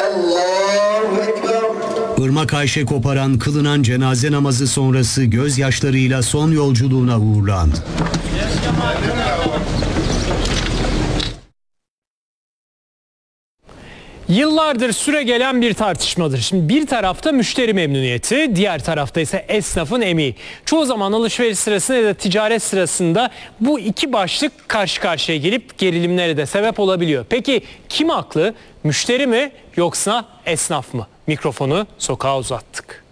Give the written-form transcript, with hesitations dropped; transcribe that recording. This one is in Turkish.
Allahu Ekber. Irmak Ayşe Koparan kılınan cenaze namazı sonrası gözyaşlarıyla son yolculuğuna uğurlandı. Yıllardır süregelen bir tartışmadır. Şimdi bir tarafta müşteri memnuniyeti, diğer tarafta ise esnafın emeği. Çoğu zaman alışveriş sırasında ya da ticaret sırasında bu iki başlık karşı karşıya gelip gerilimlere de sebep olabiliyor. Peki kim haklı? Müşteri mi yoksa esnaf mı? Mikrofonu sokağa uzattık.